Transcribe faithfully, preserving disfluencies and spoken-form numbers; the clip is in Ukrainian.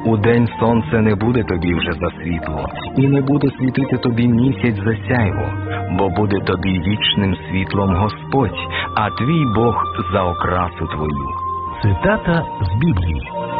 Удень сонце не буде тобі вже за світло, і не буде світити тобі місяць за сяйво, бо буде тобі вічним світлом Господь, а твій Бог за окрасу твою. Цитата з Біблії.